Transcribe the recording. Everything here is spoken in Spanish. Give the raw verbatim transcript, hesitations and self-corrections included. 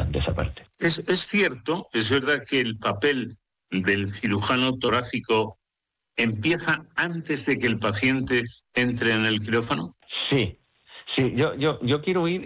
de esa parte. Es, es cierto, es verdad que el papel del cirujano torácico empieza antes de que el paciente entre en el quirófano. Sí, sí, yo, yo, yo quiero ir